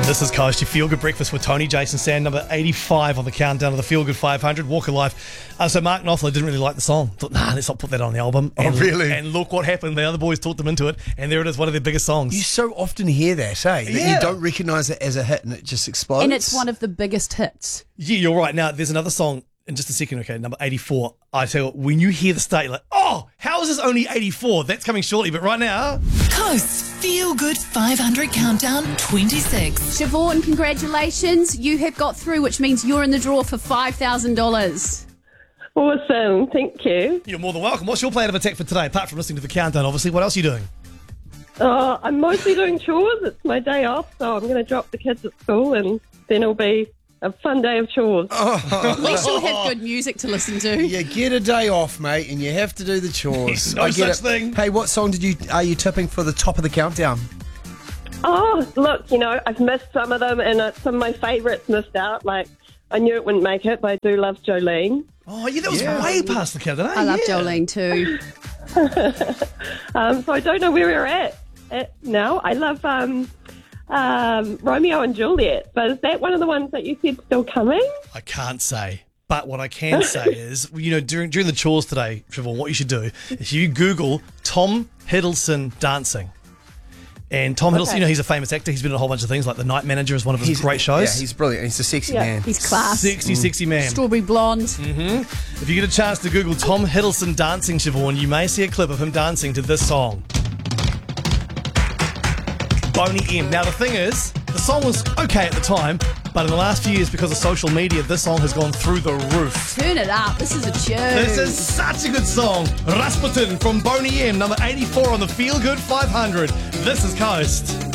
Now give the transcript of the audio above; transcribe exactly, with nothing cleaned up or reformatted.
This is Coast, your Feel Good Breakfast with Tony, Jason, Sand, number eighty-five on the countdown of the Feel Good five hundred, Walk of Life. Uh, so Mark Knopfler didn't really like the song. Thought, nah, let's not put that on the album. Oh, and, really? And look what happened. The other boys talked them into it, and there it is, one of their biggest songs. You so often hear that, eh? That Yeah. you don't recognise it as a hit and it just explodes. And it's one of the biggest hits. Yeah, you're right. Now, there's another song in just a second, okay, number eighty-four. I tell you what, when you hear the start, you're like, oh, how is this only eighty-four? That's coming shortly, but right now... Coast's Feel Good five hundred Countdown twenty-six. Siobhan, congratulations. You have got through, which means you're in the draw for five thousand dollars. Awesome, thank you. You're more than welcome. What's your plan of attack for today? Apart from listening to the countdown, obviously, what else are you doing? Uh, I'm mostly doing chores. It's my day off, so I'm going to drop the kids at school and then it'll be a fun day of chores. At least you'll have good music to listen to. You get a day off, mate, and you have to do the chores. No I get such it. thing. Hey, what song did you are you tipping for the top of the countdown? Oh, look, you know, I've missed some of them and uh, some of my favourites missed out. Like, I knew it wouldn't make it, but I do love Jolene. Oh, yeah, that was Yeah. way past the countdown. eh? I love Yeah. Jolene too. Um, so I don't know where we're at, at now. I love um, um, Romeo and Juliet, but is that one of the ones that you said still coming? I can't say. But what I can say is, you know, during during the chores today, Siobhan, what you should do is you Google Tom Hiddleston dancing. And Tom Hiddleston, Okay. you know, he's a famous actor. He's been in a whole bunch of things, like The Night Manager is one of his He's great shows. Yeah, he's brilliant. He's a sexy Yeah. man. He's class. Sexy, sexy man. Strawberry blonde. If you get a chance to Google Tom Hiddleston dancing, Siobhan, you may see a clip of him dancing to this song. Boney M. Now, the thing is, the song was okay at the time, but in the last few years, because of social media, this song has gone through the roof. Turn it up. This is a tune. This is such a good song. Rasputin from Boney M, number eighty-four on the Feel Good five hundred. This is Coast.